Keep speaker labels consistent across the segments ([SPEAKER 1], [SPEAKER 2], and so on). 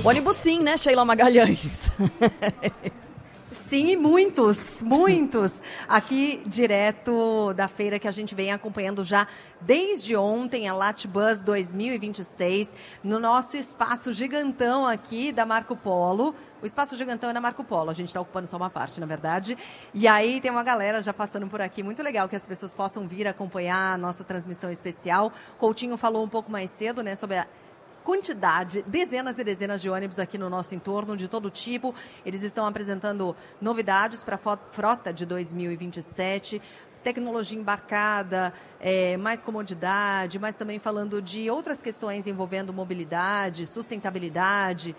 [SPEAKER 1] Ônibus sim, né, Sheila Magalhães?
[SPEAKER 2] Sim, e muitos. Aqui direto da feira que a gente vem acompanhando já desde ontem, a Latbus 2026, no nosso espaço gigantão aqui da Marco Polo. O espaço gigantão é da Marco Polo, a gente está ocupando só uma parte, na verdade. E aí tem uma galera já passando por aqui. Muito legal que as pessoas possam vir acompanhar a nossa transmissão especial. Coutinho falou um pouco mais cedo, né, sobre a quantidade, dezenas e dezenas de ônibus aqui no nosso entorno, de todo tipo. Eles estão apresentando novidades para a frota de 2027, tecnologia embarcada, mais comodidade, mas também falando de outras questões envolvendo mobilidade, sustentabilidade,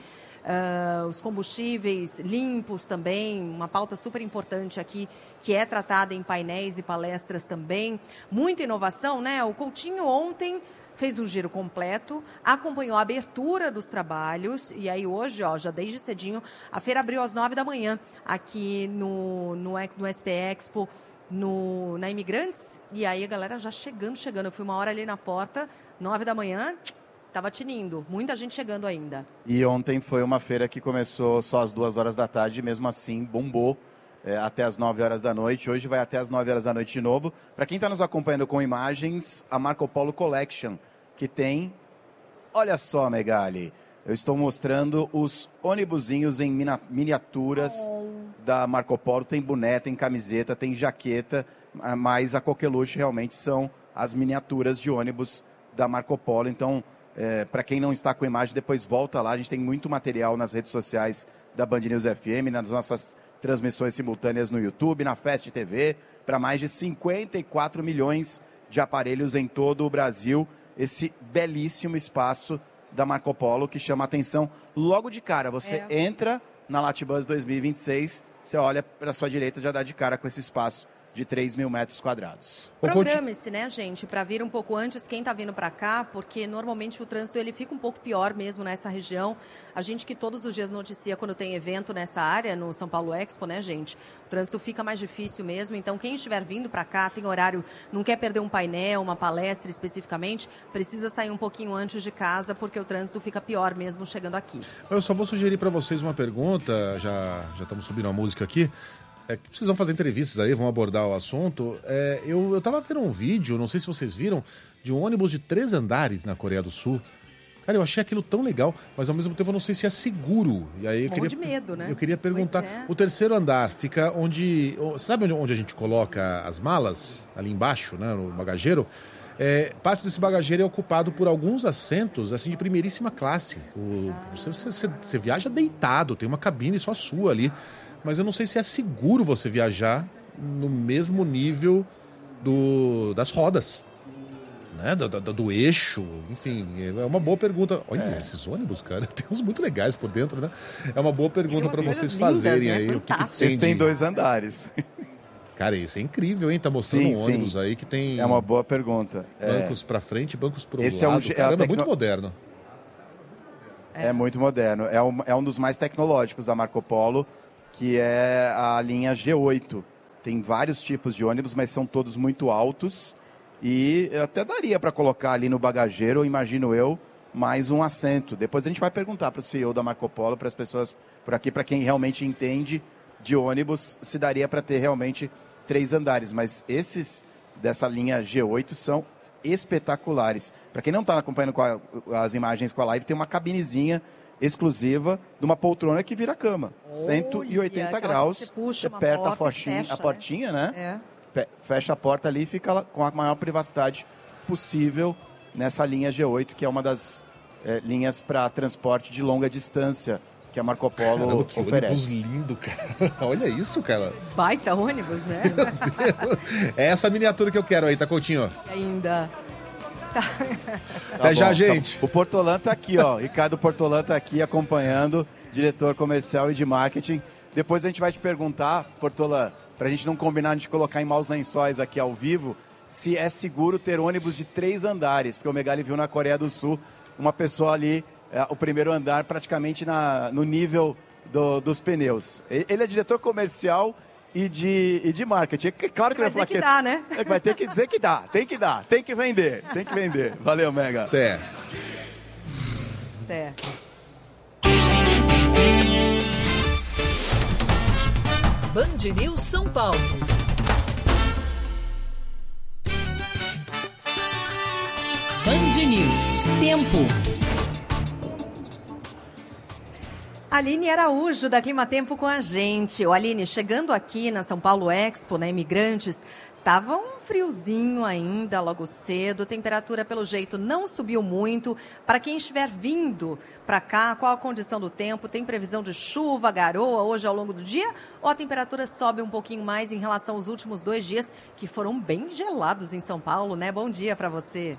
[SPEAKER 2] os combustíveis limpos também, uma pauta super importante aqui, que é tratada em painéis e palestras também. Muita inovação, né? O Coutinho ontem fez um giro completo, acompanhou a abertura dos trabalhos, e aí hoje, ó, já desde cedinho, a feira abriu às 9 da manhã, aqui no SP Expo, na Imigrantes, e aí a galera já chegando. Eu fui uma hora ali na porta, 9 da manhã, estava tinindo, muita gente chegando ainda.
[SPEAKER 3] E ontem foi uma feira que começou só às 2 horas da tarde, mesmo assim bombou até às 9 horas da noite. Hoje vai até às 9 horas da noite de novo. Para quem está nos acompanhando com imagens, a Marco Polo Collection, que tem, olha só, Megali, eu estou mostrando os ônibusinhos em miniaturas da Marco Polo. Tem boné, tem camiseta, tem jaqueta, mas a coqueluche realmente são as miniaturas de ônibus da Marco Polo. Então, para quem não está com imagem, depois volta lá. A gente tem muito material nas redes sociais da Band News FM, nas nossas transmissões simultâneas no YouTube, na Fast TV, para mais de 54 milhões de aparelhos em todo o Brasil. Esse belíssimo espaço da Marco Polo que chama a atenção logo de cara. Você entra na Latbus 2026, você olha para a sua direita, já dá de cara com esse espaço de 3 mil metros quadrados.
[SPEAKER 2] Programe-se, né, gente, para vir um pouco antes, quem está vindo para cá, porque normalmente o trânsito ele fica um pouco pior mesmo nessa região. A gente que todos os dias noticia quando tem evento nessa área, no São Paulo Expo, né, gente? O trânsito fica mais difícil mesmo, então quem estiver vindo para cá, tem horário, não quer perder um painel, uma palestra especificamente, precisa sair um pouquinho antes de casa, porque o trânsito fica pior mesmo chegando aqui.
[SPEAKER 4] Eu só vou sugerir para vocês uma pergunta, já estamos subindo a música aqui. Vocês vão fazer entrevistas aí, vão abordar o assunto. Eu tava vendo um vídeo, não sei se vocês viram, de um ônibus de 3 andares na Coreia do Sul. Cara, eu achei aquilo tão legal, mas ao mesmo tempo eu não sei se é seguro. E aí
[SPEAKER 2] de medo, né?
[SPEAKER 4] Eu queria perguntar, o terceiro andar fica onde... Sabe onde a gente coloca as malas? Ali embaixo, né, no bagageiro? Parte desse bagageiro é ocupado por alguns assentos, assim, de primeiríssima classe. Você viaja deitado, tem uma cabine só sua ali. Mas eu não sei se é seguro você viajar no mesmo nível das rodas, né? Do eixo, enfim, é uma boa pergunta. Olha, esses ônibus, cara, tem uns muito legais por dentro, né? É uma boa pergunta para vocês fazerem aí.
[SPEAKER 3] O que tem? Eles têm 2 andares.
[SPEAKER 4] Cara, isso é incrível, hein? Tá mostrando um ônibus aí que tem...
[SPEAKER 3] É uma boa pergunta.
[SPEAKER 4] Bancos para frente, bancos para o
[SPEAKER 3] lado.
[SPEAKER 4] Caramba, é muito moderno.
[SPEAKER 3] É muito moderno. É um dos mais tecnológicos da Marco Polo, que é a linha G8. Tem vários tipos de ônibus, mas são todos muito altos. E até daria para colocar ali no bagageiro, imagino eu, mais um assento. Depois a gente vai perguntar para o CEO da Marco Polo, para as pessoas por aqui, para quem realmente entende de ônibus, se daria para ter realmente 3 andares. Mas esses dessa linha G8 são espetaculares. Para quem não está acompanhando as imagens com a live, tem uma cabinezinha exclusiva de uma poltrona que vira cama. 180 graus. Você aperta a portinha, né? Fecha a porta ali e fica com a maior privacidade possível nessa linha G8, que é uma das linhas para transporte de longa distância que a Marco Polo
[SPEAKER 4] Caramba, que
[SPEAKER 3] oferece.
[SPEAKER 4] Ônibus lindo, cara. Olha isso, cara.
[SPEAKER 2] Baita ônibus, né?
[SPEAKER 4] É essa miniatura que eu quero aí, tá, Coutinho?
[SPEAKER 2] Ainda.
[SPEAKER 4] Até já, gente.
[SPEAKER 3] O Portolan tá aqui, ó. Ricardo Portolan tá aqui acompanhando, diretor comercial e de marketing. Depois a gente vai te perguntar, Portolan, pra gente não combinar, a gente colocar em maus lençóis aqui ao vivo, se é seguro ter ônibus de 3 andares, porque o Megali viu na Coreia do Sul uma pessoa ali, o primeiro andar praticamente no nível dos pneus. Ele é diretor comercial e de marketing. É claro que ele vai falar que
[SPEAKER 2] dá, né?
[SPEAKER 3] Vai ter que dizer que dá, tem que vender. Valeu, Mega.
[SPEAKER 4] Até.
[SPEAKER 5] Band News São Paulo. Band News. Tempo.
[SPEAKER 2] Aline Araújo, da Clima Tempo, com a gente. Aline, chegando aqui na São Paulo Expo, na Imigrantes, estava um friozinho ainda, logo cedo. A temperatura, pelo jeito, não subiu muito. Para quem estiver vindo para cá, qual a condição do tempo? Tem previsão de chuva, garoa hoje ao longo do dia? Ou a temperatura sobe um pouquinho mais em relação aos últimos 2 dias, que foram bem gelados em São Paulo, né? Bom dia para você.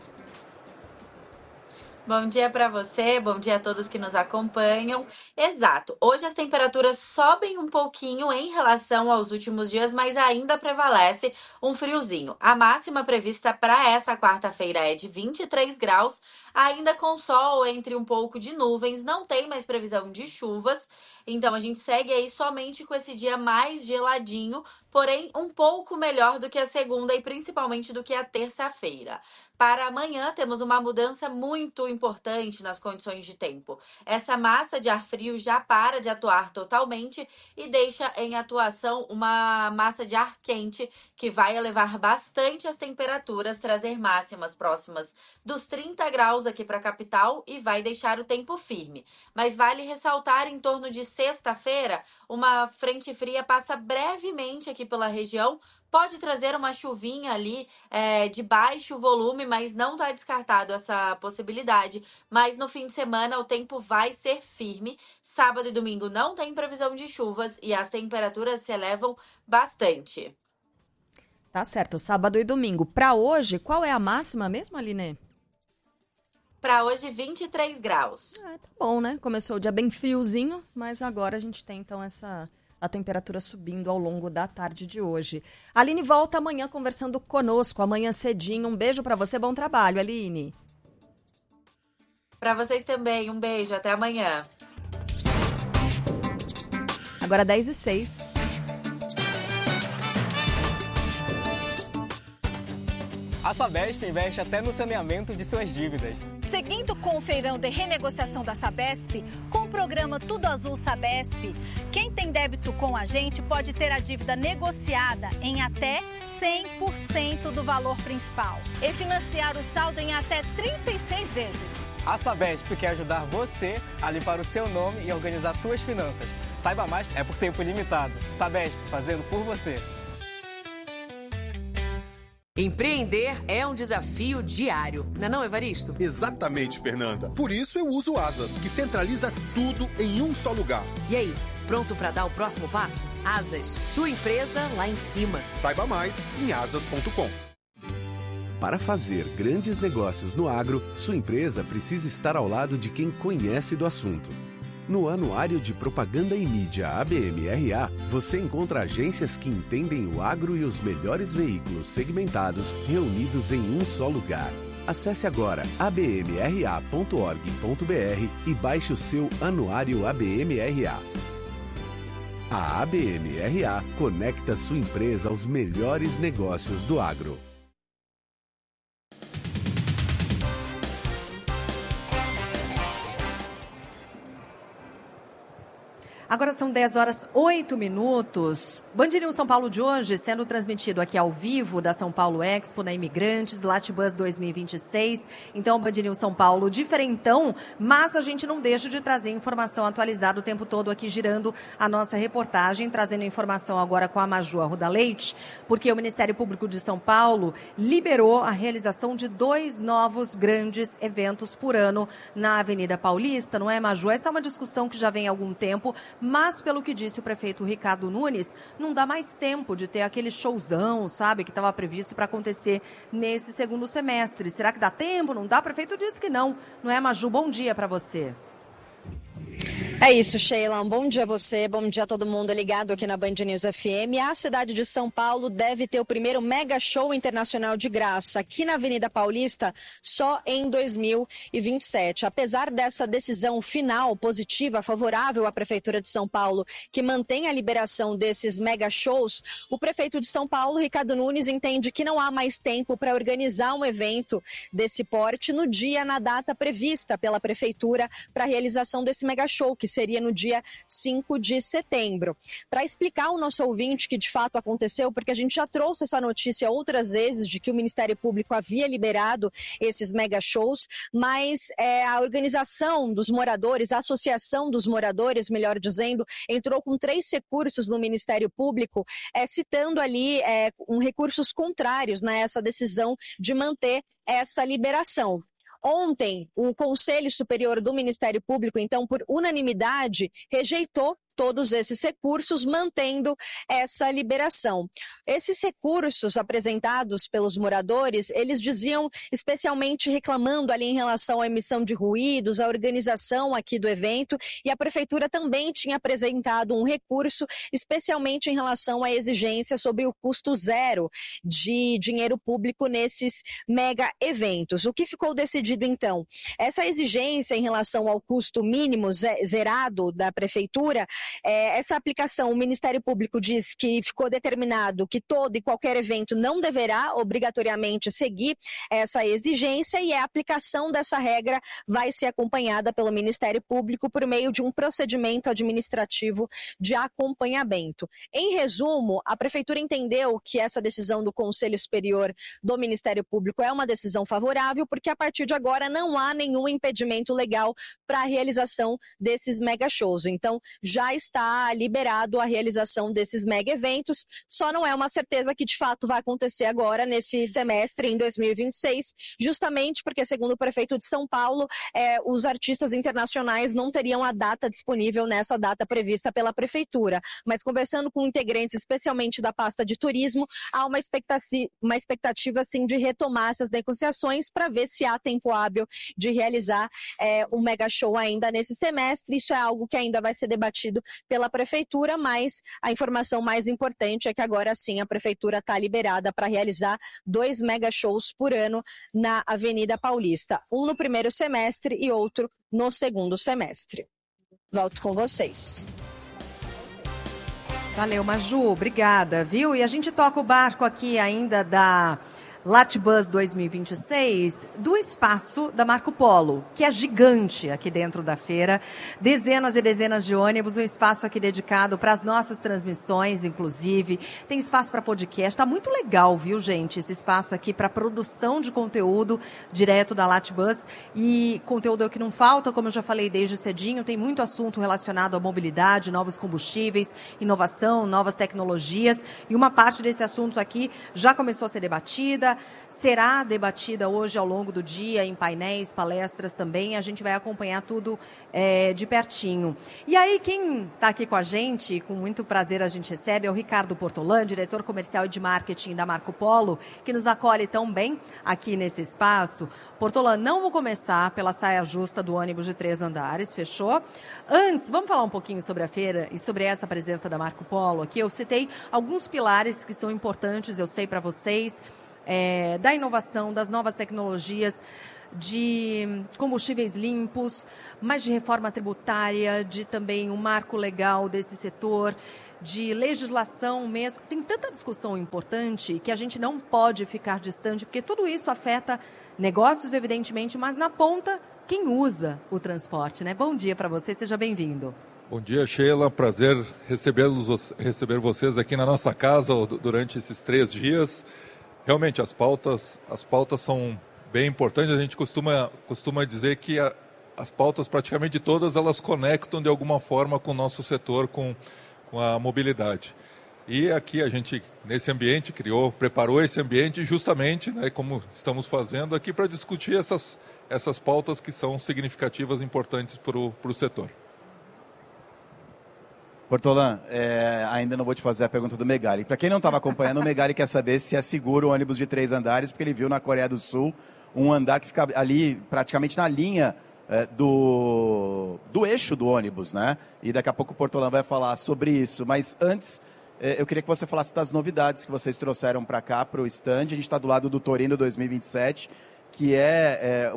[SPEAKER 6] Bom dia para você, bom dia a todos que nos acompanham. Exato, hoje as temperaturas sobem um pouquinho em relação aos últimos dias, mas ainda prevalece um friozinho. A máxima prevista para essa quarta-feira é de 23 graus, ainda com sol entre um pouco de nuvens, não tem mais previsão de chuvas. Então a gente segue aí somente com esse dia mais geladinho, porém um pouco melhor do que a segunda e principalmente do que a terça-feira. Para amanhã temos uma mudança muito importante nas condições de tempo. Essa massa de ar frio já para de atuar totalmente e deixa em atuação uma massa de ar quente que vai elevar bastante as temperaturas, trazer máximas próximas dos 30 graus aqui para a capital e vai deixar o tempo firme. Mas vale ressaltar, em torno de sexta-feira, uma frente fria passa brevemente aqui pela região. Pode trazer uma chuvinha ali de baixo volume, mas não está descartado essa possibilidade. Mas no fim de semana o tempo vai ser firme. Sábado e domingo não tem previsão de chuvas e as temperaturas se elevam bastante.
[SPEAKER 1] Tá certo, sábado e domingo. Para hoje, qual é a máxima mesmo, Aline?
[SPEAKER 6] Para hoje, 23 graus.
[SPEAKER 1] Tá bom, né? Começou o dia bem friozinho, mas agora a gente tem então a temperatura subindo ao longo da tarde de hoje. A Aline volta amanhã conversando conosco, amanhã cedinho. Um beijo para você, bom trabalho, Aline.
[SPEAKER 6] Para vocês também, um beijo, até amanhã.
[SPEAKER 1] Agora 10h06.
[SPEAKER 7] A Sabesp investe até no saneamento de suas dívidas.
[SPEAKER 8] Seguindo com o feirão de renegociação da Sabesp, com o programa Tudo Azul Sabesp, quem tem débito com a gente pode ter a dívida negociada em até 100% do valor principal e financiar o saldo em até 36 vezes.
[SPEAKER 7] A Sabesp quer ajudar você a limpar o seu nome e organizar suas finanças. Saiba mais, é por tempo limitado. Sabesp, fazendo por você.
[SPEAKER 5] Empreender é um desafio diário, não é, Evaristo?
[SPEAKER 9] Exatamente, Fernanda. Por isso eu uso o Asas, que centraliza tudo em um só lugar.
[SPEAKER 5] E aí, pronto para dar o próximo passo? Asas, sua empresa lá em cima.
[SPEAKER 9] Saiba mais em asas.com.
[SPEAKER 10] Para fazer grandes negócios no agro, sua empresa precisa estar ao lado de quem conhece do assunto. No Anuário de Propaganda e Mídia ABMRA, você encontra agências que entendem o agro e os melhores veículos segmentados reunidos em um só lugar. Acesse agora abmra.org.br e baixe o seu Anuário ABMRA. A ABMRA conecta sua empresa aos melhores negócios do agro.
[SPEAKER 2] Agora são 10h08. Band News São Paulo de hoje sendo transmitido aqui ao vivo da São Paulo Expo, na Imigrantes, Latibus 2026. Então, Band News São Paulo diferentão, mas a gente não deixa de trazer informação atualizada o tempo todo aqui, girando a nossa reportagem, trazendo informação agora com a Maju Arruda Leite, porque o Ministério Público de São Paulo liberou a realização de 2 novos grandes eventos por ano na Avenida Paulista, não é, Maju? Essa é uma discussão que já vem há algum tempo, mas, pelo que disse o prefeito Ricardo Nunes, não dá mais tempo de ter aquele showzão, sabe, que estava previsto para acontecer nesse segundo semestre. Será que dá tempo? Não dá? O prefeito disse que não. Não é, Maju? Bom dia para você.
[SPEAKER 11] É isso, Sheila. Um bom dia a você, bom dia a todo mundo ligado aqui na Band News FM. A cidade de São Paulo deve ter o primeiro mega show internacional de graça aqui na Avenida Paulista só em 2027. Apesar dessa decisão final positiva, favorável à Prefeitura de São Paulo, que mantém a liberação desses mega shows, o prefeito de São Paulo, Ricardo Nunes, entende que não há mais tempo para organizar um evento desse porte no dia, na data prevista pela Prefeitura para a realização desse mega show, que que seria no dia 5 de setembro. Para explicar ao nosso ouvinte que de fato aconteceu, porque a gente já trouxe essa notícia outras vezes de que o Ministério Público havia liberado esses mega shows, mas a organização dos moradores, a associação dos moradores, melhor dizendo, entrou com 3 recursos no Ministério Público, citando ali recursos contrários essa decisão de manter essa liberação. Ontem, o Conselho Superior do Ministério Público, então, por unanimidade, rejeitou todos esses recursos, mantendo essa liberação. Esses recursos apresentados pelos moradores, eles diziam, especialmente reclamando ali em relação à emissão de ruídos, à organização aqui do evento, e a Prefeitura também tinha apresentado um recurso, especialmente em relação à exigência sobre o custo zero de dinheiro público nesses mega eventos. O que ficou decidido, então? Essa exigência em relação ao custo mínimo zerado da Prefeitura, essa aplicação, o Ministério Público diz que ficou determinado que todo e qualquer evento não deverá obrigatoriamente seguir essa exigência, e a aplicação dessa regra vai ser acompanhada pelo Ministério Público por meio de um procedimento administrativo de acompanhamento. Em resumo, a Prefeitura entendeu que essa decisão do Conselho Superior do Ministério Público é uma decisão favorável, porque a partir de agora não há nenhum impedimento legal para a realização desses mega shows. Então, já está liberado a realização desses mega eventos, só não é uma certeza que de fato vai acontecer agora nesse semestre, em 2026, justamente porque, segundo o prefeito de São Paulo, os artistas internacionais não teriam a data disponível nessa data prevista pela Prefeitura. Mas conversando com integrantes, especialmente da pasta de turismo, há uma expectativa sim, de retomar essas negociações para ver se há tempo hábil de realizar um mega show ainda nesse semestre. Isso é algo que ainda vai ser debatido pela Prefeitura, mas a informação mais importante é que agora sim a Prefeitura está liberada para realizar 2 mega shows por ano na Avenida Paulista, um no primeiro semestre e outro no segundo semestre. Volto com vocês.
[SPEAKER 2] Valeu, Maju, obrigada, viu? E a gente toca o barco aqui ainda da Latibus 2026, do espaço da Marco Polo, que é gigante aqui dentro da feira. Dezenas e dezenas de ônibus, um espaço aqui dedicado para as nossas transmissões, inclusive. Tem espaço para podcast, está muito legal, viu, gente? Esse espaço aqui para produção de conteúdo direto da Latibus. E conteúdo é o que não falta, como eu já falei desde cedinho, tem muito assunto relacionado à mobilidade, novos combustíveis, inovação, novas tecnologias. E uma parte desse assunto aqui já começou a ser debatida, será debatida hoje ao longo do dia em painéis, palestras também. A gente vai acompanhar tudo de pertinho. E aí, quem está aqui com a gente, com muito prazer a gente recebe, é o Ricardo Portolan, diretor comercial e de marketing da Marco Polo, que nos acolhe tão bem aqui nesse espaço. Portolan, não vou começar pela saia justa do ônibus de 3 andares, fechou? Antes, vamos falar um pouquinho sobre a feira e sobre essa presença da Marco Polo aqui. Eu citei alguns pilares que são importantes, eu sei, para vocês, da inovação, das novas tecnologias, de combustíveis limpos, mas de reforma tributária, de também um marco legal desse setor, de legislação mesmo. Tem tanta discussão importante que a gente não pode ficar distante, porque tudo isso afeta negócios, evidentemente, mas na ponta, quem usa o transporte, né? Bom dia para você, seja bem-vindo.
[SPEAKER 12] Bom dia, Sheila. Prazer receber vocês aqui na nossa casa durante esses 3 dias. Realmente, as pautas são bem importantes. A gente costuma dizer que as pautas, praticamente todas, elas conectam de alguma forma com o nosso setor, com a mobilidade. E aqui a gente, nesse ambiente, preparou esse ambiente justamente, né, como estamos fazendo aqui, para discutir essas pautas que são significativas e importantes para o setor.
[SPEAKER 3] Portolan, ainda não vou te fazer a pergunta do Megali. Para quem não estava acompanhando, o Megali quer saber se é seguro o ônibus de 3 andares, porque ele viu na Coreia do Sul um andar que fica ali praticamente na linha do eixo do ônibus, né? E daqui a pouco o Portolan vai falar sobre isso. Mas antes, eu queria que você falasse das novidades que vocês trouxeram para cá, para o stand. A gente está do lado do Torino 2027, que é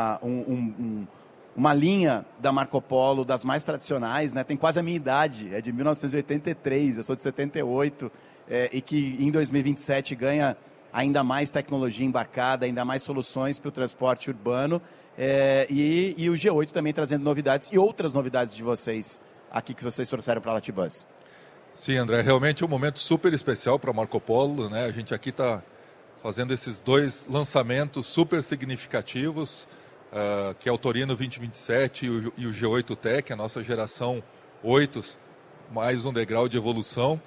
[SPEAKER 3] uma linha da Marco Polo, das mais tradicionais, né? Tem quase a minha idade, é de 1983, eu sou de 78, e que em 2027 ganha ainda mais tecnologia embarcada, ainda mais soluções para o transporte urbano. E o G8 também trazendo novidades e outras novidades de vocês aqui que vocês trouxeram para a Latibus.
[SPEAKER 12] Sim, André, realmente é um momento super especial para a Marco Polo, né? A gente aqui está fazendo esses 2 lançamentos super significativos, que é o Torino 2027 e o G8 Tech, a nossa geração 8, mais um degrau de evolução.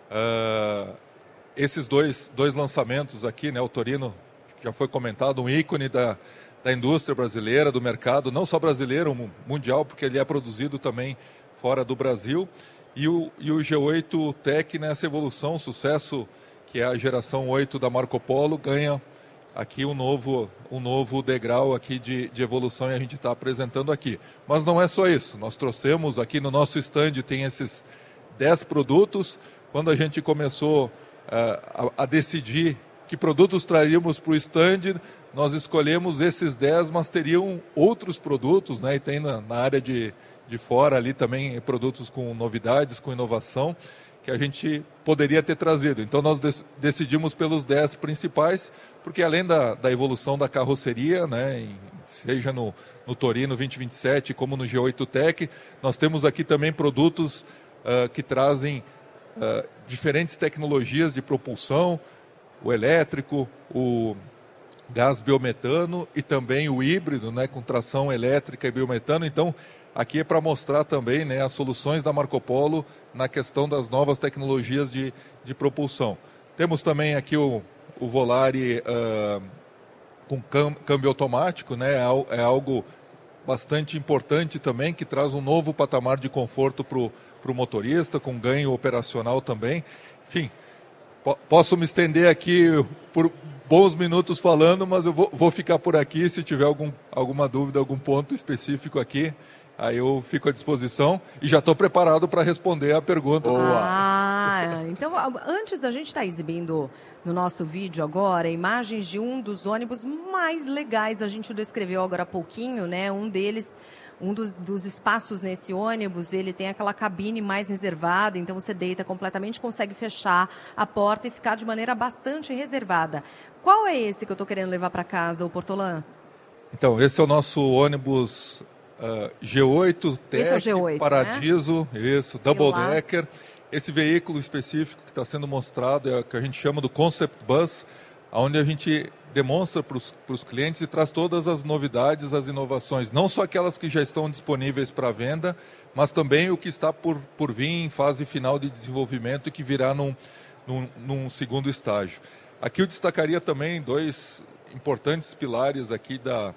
[SPEAKER 12] Esses dois lançamentos aqui, né, o Torino, já foi comentado, um ícone da indústria brasileira, do mercado, não só brasileiro, mundial, porque ele é produzido também fora do Brasil. E o G8 Tech, nessa evolução, sucesso, que é a geração 8 da Marco Polo, ganha aqui um novo degrau aqui de evolução, e a gente está apresentando aqui. Mas não é só isso, nós trouxemos aqui no nosso stand, tem esses 10 produtos. Quando a gente começou a decidir que produtos traríamos para o stand, nós escolhemos esses 10, mas teriam outros produtos, né? E tem na área de fora ali também produtos com novidades, com inovação, que a gente poderia ter trazido. Então nós decidimos pelos 10 principais, porque além da evolução da carroceria, né, seja no Torino 2027 como no G8 Tech, nós temos aqui também produtos que trazem diferentes tecnologias de propulsão, o elétrico, o gás biometano e também o híbrido, né, com tração elétrica e biometano. Então, aqui é para mostrar também, né, as soluções da Marco Polo na questão das novas tecnologias de propulsão. Temos também aqui o Volare com câmbio automático, né, é algo bastante importante também, que traz um novo patamar de conforto para o motorista, com ganho operacional também. Enfim, posso me estender aqui por bons minutos falando, mas eu vou ficar por aqui. Se tiver alguma dúvida, algum ponto específico aqui, aí eu fico à disposição e já estou preparado para responder a pergunta.
[SPEAKER 2] Então, antes a gente está exibindo no nosso vídeo agora imagens de um dos ônibus mais legais. A gente descreveu agora há pouquinho, né? Um deles, um dos espaços nesse ônibus, ele tem aquela cabine mais reservada, então você deita completamente, consegue fechar a porta e ficar de maneira bastante reservada. Qual é esse que eu estou querendo levar para casa, o Portolan?
[SPEAKER 12] Então, esse é o nosso ônibus G8 Tech,
[SPEAKER 2] esse é o G8,
[SPEAKER 12] Paradiso,
[SPEAKER 2] né?
[SPEAKER 12] Isso, Double Decker. Esse veículo específico que está sendo mostrado é o que a gente chama do Concept Bus, onde a gente demonstra para os clientes e traz todas as novidades, as inovações, não só aquelas que já estão disponíveis para venda, mas também o que está por vir em fase final de desenvolvimento e que virá num segundo estágio. Aqui eu destacaria também 2 importantes pilares aqui da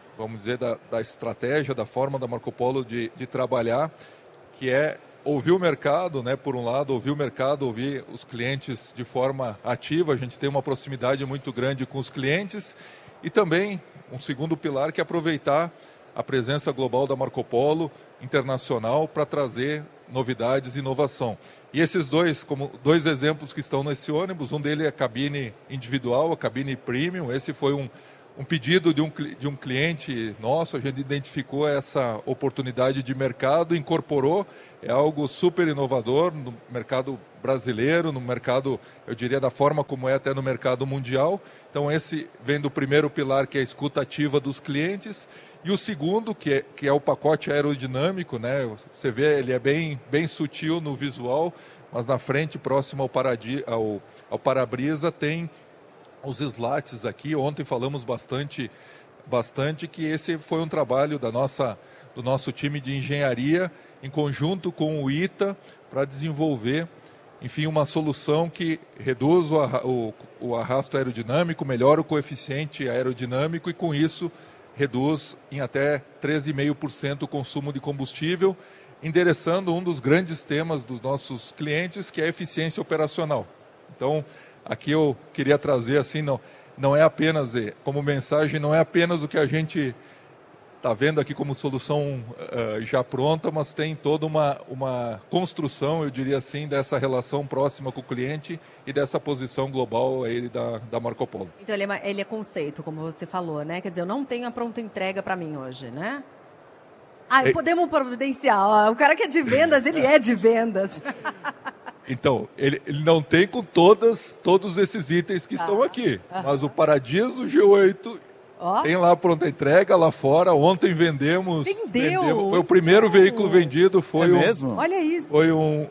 [SPEAKER 12] estratégia, da forma da Marco Polo de trabalhar, que é ouvir o mercado, né? Por um lado, ouvir o mercado, ouvir os clientes de forma ativa. A gente tem uma proximidade muito grande com os clientes. E também, um segundo pilar, que é aproveitar a presença global da Marco Polo internacional para trazer novidades e inovação. E esses 2 exemplos que estão nesse ônibus, um deles é a cabine individual, a cabine premium. Esse foi um pedido de um cliente nosso, a gente identificou essa oportunidade de mercado, incorporou, é algo super inovador no mercado brasileiro, no mercado, eu diria, da forma como é até no mercado mundial. Então esse vem do primeiro pilar, que é a escuta ativa dos clientes, e o segundo, que é o pacote aerodinâmico, né? Você vê, ele é bem sutil no visual, mas na frente, próximo ao para-brisa, tem os slats aqui. Ontem falamos bastante que esse foi um trabalho do nosso time de engenharia em conjunto com o ITA para desenvolver, enfim, uma solução que reduz o arrasto aerodinâmico, melhora o coeficiente aerodinâmico e com isso reduz em até 13,5% o consumo de combustível, endereçando um dos grandes temas dos nossos clientes, que é a eficiência operacional. Então, aqui eu queria trazer, assim, não é apenas, como mensagem, não é apenas o que a gente está vendo aqui como solução já pronta, mas tem toda uma construção, eu diria assim, dessa relação próxima com o cliente e dessa posição global aí da Marco Polo.
[SPEAKER 2] Então ele é conceito, como você falou, né? Quer dizer, eu não tenho a pronta entrega para mim hoje, né? Podemos providenciar. O cara que é de vendas, ele é de vendas.
[SPEAKER 12] Então, ele não tem com todos esses itens que estão aqui. Mas o Paradiso G8 tem lá pronta entrega, lá fora. Ontem vendemos. Foi o primeiro veículo vendido. Foi
[SPEAKER 2] mesmo? Olha isso.
[SPEAKER 12] Foi um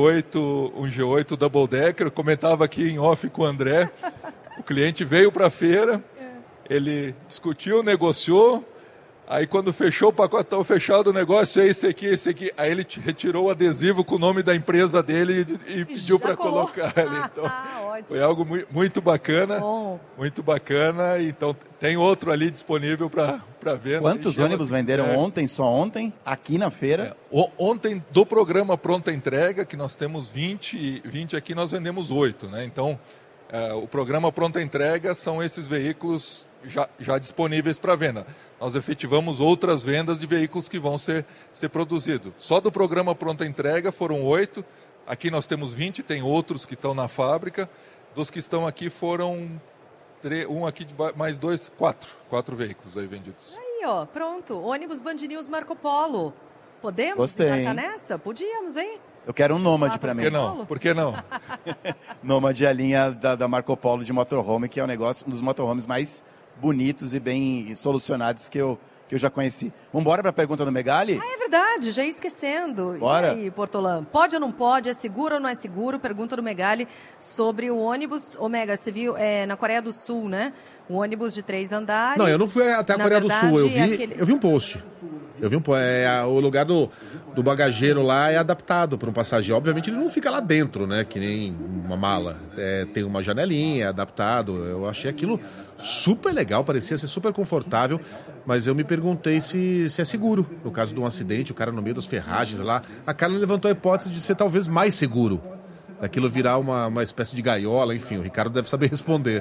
[SPEAKER 12] G8 Double Decker. Eu comentava aqui em off com o André. O cliente veio para a feira, ele discutiu, negociou. Aí quando fechou o pacotão, fechado o negócio, é esse aqui. Aí ele retirou o adesivo com o nome da empresa dele e pediu para colocar ali. Então, foi algo muito bacana. Muito bacana. Então tem outro ali disponível para venda.
[SPEAKER 3] Quantos ônibus venderam ontem, só ontem, aqui na feira?
[SPEAKER 12] Ontem, do programa Pronta Entrega, que nós temos 20 aqui, nós vendemos 8, né? Então, o programa Pronta Entrega são esses veículos já disponíveis para venda. Nós efetivamos outras vendas de veículos que vão ser produzidos. Só do programa Pronta Entrega foram 8. Aqui nós temos 20, tem outros que estão na fábrica. Dos que estão aqui foram mais 2, 4 veículos aí vendidos.
[SPEAKER 2] Aí, ó, pronto. Ônibus Band News Marco Polo. Podemos
[SPEAKER 3] Gostei,
[SPEAKER 2] embarcar nessa? Podíamos, hein?
[SPEAKER 3] Eu quero um Nômade para mim.
[SPEAKER 12] Por que não?
[SPEAKER 3] Nômade é a linha da Marco Polo de motorhome, que é um dos motorhomes mais bonitos e bem solucionados que eu já conheci. Vamos embora para a pergunta do Megali?
[SPEAKER 2] É verdade, já ia esquecendo.
[SPEAKER 3] Bora.
[SPEAKER 2] E aí, Portolã, pode ou não pode? É seguro ou não é seguro? Pergunta do Megali sobre o ônibus. Ô, Mega, você viu na Coreia do Sul, né? O ônibus de 3 andares.
[SPEAKER 4] Não, eu não fui até a Coreia do Sul. Eu vi um post. O lugar do bagageiro lá é adaptado para um passageiro. Obviamente ele não fica lá dentro, né? Que nem uma mala. Tem uma janelinha, é adaptado. Eu achei aquilo super legal, parecia ser super confortável. Mas eu me perguntei se é seguro. No caso de um acidente, o cara no meio das ferragens lá. A Carla levantou a hipótese de ser talvez mais seguro. Daquilo virar uma espécie de gaiola, enfim. O Ricardo deve saber responder.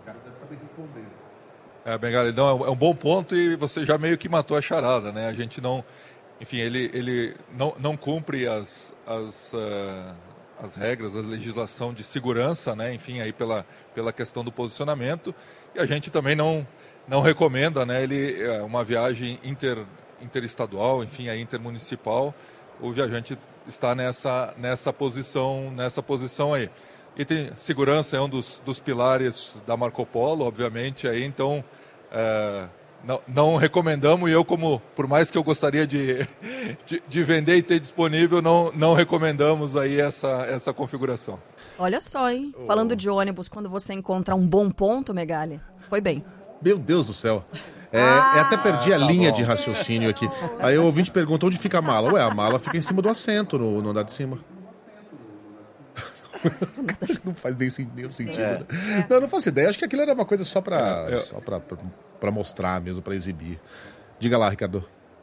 [SPEAKER 12] Bengali, não, é um bom ponto e você já meio que matou a charada, né? A gente não... Enfim, ele não cumpre as regras, a legislação de segurança, né? Enfim, aí pela questão do posicionamento. E a gente também não recomenda, né? Uma viagem interestadual, enfim, aí intermunicipal. O viajante está nessa posição aí. E segurança é um dos pilares da Marco Polo, obviamente, aí, então não recomendamos, e eu, por mais que eu gostaria de vender e ter disponível, não recomendamos aí essa configuração.
[SPEAKER 1] Olha só, hein? Falando de ônibus, quando você encontra um bom ponto, Megali, foi bem.
[SPEAKER 4] Meu Deus do céu. Eu até perdi a linha de raciocínio aqui. Aí o ouvinte pergunta onde fica a mala. Ué, a mala fica em cima do assento, no andar de cima. Não faz nem sentido. Né? Não faço ideia. Acho que aquilo era uma coisa só para mostrar mesmo, para exibir. Diga lá, Ricardo.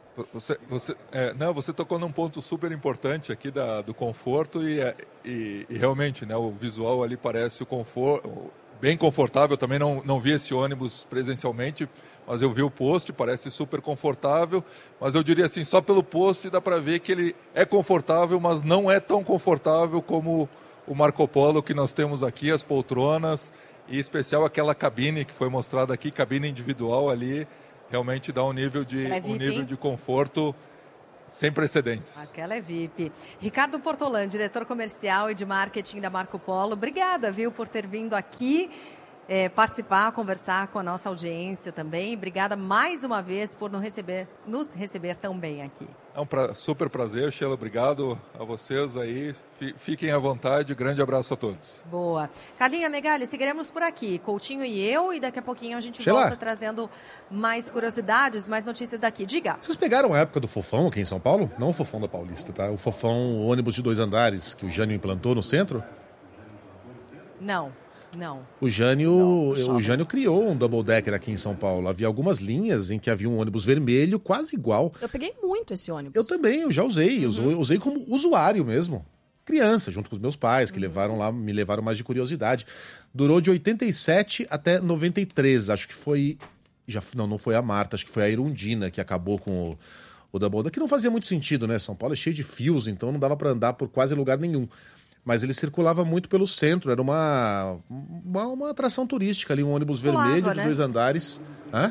[SPEAKER 12] Você tocou num ponto super importante aqui do conforto e realmente, né, o visual ali parece bem confortável. Também não vi esse ônibus presencialmente, mas eu vi o post, parece super confortável. Mas eu diria assim, só pelo post dá para ver que ele é confortável, mas não é tão confortável como o Marco Polo que nós temos aqui, as poltronas, e em especial aquela cabine que foi mostrada aqui, cabine individual ali, realmente dá um nível de conforto sem precedentes.
[SPEAKER 2] Aquela é VIP. Ricardo Portolã, diretor comercial e de marketing da Marco Polo, obrigada, viu, por ter vindo aqui participar, conversar com a nossa audiência também. Obrigada mais uma vez por nos receber tão bem aqui.
[SPEAKER 12] É um super prazer, Sheila. Obrigado a vocês aí. Fiquem à vontade. Grande abraço a todos.
[SPEAKER 2] Boa. Carlinha, Megali, seguiremos por aqui. Coutinho e eu, e daqui a pouquinho a gente
[SPEAKER 4] Sheila,
[SPEAKER 2] volta trazendo mais curiosidades, mais notícias daqui. Diga.
[SPEAKER 4] Vocês pegaram a época do Fofão aqui em São Paulo? Não o Fofão da Paulista, tá? O Fofão, o ônibus de 2 andares que o Jânio implantou no centro?
[SPEAKER 2] Não.
[SPEAKER 4] O Jânio criou um double decker aqui em São Paulo. Havia algumas linhas em que havia um ônibus vermelho quase igual.
[SPEAKER 1] Eu peguei muito esse ônibus.
[SPEAKER 4] Eu também, eu já usei. Eu usei como usuário mesmo. Criança, junto com os meus pais, que me levaram mais de curiosidade. Durou de 87 até 93. Acho que foi... Não foi a Marta, acho que foi a Irundina que acabou com o double decker, que não fazia muito sentido, né? São Paulo é cheio de fios, então não dava para andar por quase lugar nenhum. Mas ele circulava muito pelo centro, era uma atração turística ali, um ônibus vermelho de 2 andares. Hã?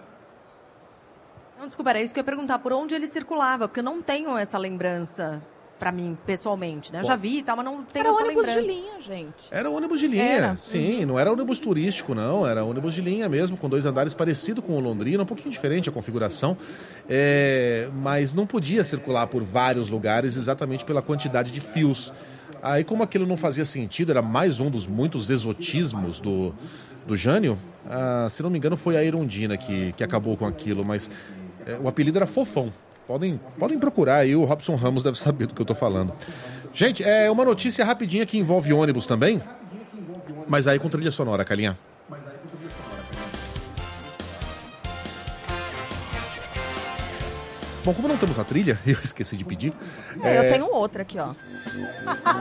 [SPEAKER 2] Não, desculpa, era isso que eu ia perguntar, por onde ele circulava, porque eu não tenho essa lembrança. pra mim, pessoalmente, né? Eu já vi e tal, mas não tenho
[SPEAKER 1] Era
[SPEAKER 2] essa
[SPEAKER 1] ônibus
[SPEAKER 2] lembrança.
[SPEAKER 1] de linha, gente.
[SPEAKER 4] Era ônibus de linha, sim, não era ônibus turístico, não, era ônibus de linha mesmo, com 2 andares, parecido com o Londrina, um pouquinho diferente a configuração, mas não podia circular por vários lugares exatamente pela quantidade de fios. Aí, como aquilo não fazia sentido, era mais um dos muitos exotismos do Jânio, se não me engano foi a Erundina que acabou com aquilo, mas o apelido era Fofão. Podem procurar aí, o Robson Ramos deve saber do que eu tô falando. Gente, uma notícia rapidinha que envolve ônibus também, mas aí com trilha sonora, Calinha. Bom, como não temos a trilha, eu esqueci de pedir.
[SPEAKER 1] Eu tenho outra aqui, ó.